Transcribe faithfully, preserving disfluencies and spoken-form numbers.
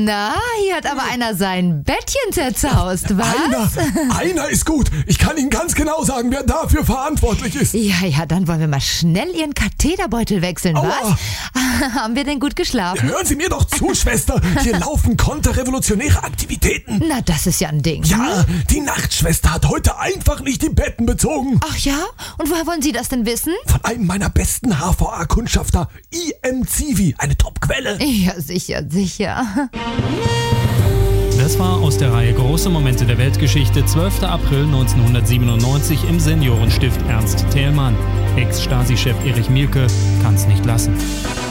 Na, hier hat aber einer sein Bettchen zerzaust, was? Einer, einer ist gut. Ich kann Ihnen ganz genau sagen, wer dafür verantwortlich ist. Ja, ja, dann wollen wir mal schnell Ihren Katheterbeutel wechseln, Aua. was? Haben wir denn gut geschlafen? Hören Sie mir doch zu, Schwester. Hier laufen konterrevolutionäre Aktivitäten. Na, das ist ja ein Ding. Ja, die Nachtschwester hat heute einfach nicht die Betten bezogen. Ach ja? Und woher wollen Sie das denn wissen? Von einem meiner besten H V A-Kundschafter, I M Zivi, eine Top-Quelle. Ja, sicher, sicher. Das war aus der Reihe Große Momente der Weltgeschichte, zwölfter April neunzehnhundertsiebenundneunzig im Seniorenstift Ernst Thälmann. Ex-Stasi-Chef Erich Mielke kann's nicht lassen.